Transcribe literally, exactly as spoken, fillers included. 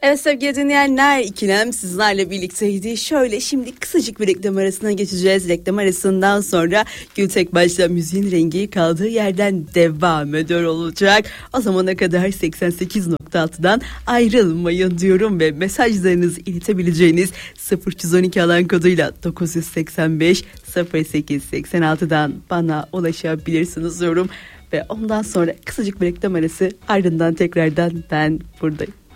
Evet sevgili dinleyenler, İkilem sizlerle birlikteydi. Şöyle şimdi kısacık bir reklam arasına geçeceğiz. Reklam arasından sonra Gültek Baş'la müziğin rengi kaldığı yerden devam ediyor olacak. O zamana kadar seksen sekiz nokta altıdan ayrılmayın diyorum ve mesajlarınızı iletebileceğiniz sıfır üç on iki alan koduyla dokuz yüz seksen beş sıfır sekiz seksen altıdan bana ulaşabilirsiniz diyorum. Ve ondan sonra kısacık bir reklam arası, ardından tekrardan ben buradayım.